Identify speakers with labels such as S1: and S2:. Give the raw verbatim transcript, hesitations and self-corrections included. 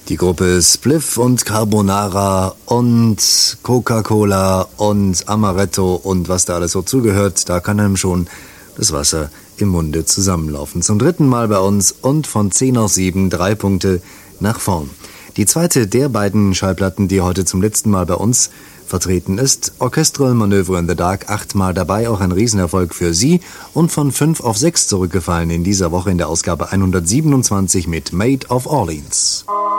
S1: Die Gruppe Spliff und Carbonara und Coca-Cola und Amaretto und was da alles so zugehört, da kann einem schon das Wasser im Munde zusammenlaufen. Zum dritten Mal bei uns und von zehn auf sieben, drei Punkte nach vorn. Die zweite der beiden Schallplatten, die heute zum letzten Mal bei uns vertreten ist, Orchestral Manöver in the Dark, achtmal dabei, auch ein Riesenerfolg für Sie und von fünf auf sechs zurückgefallen in dieser Woche in der Ausgabe hundertsiebenundzwanzig mit Maid of Orleans.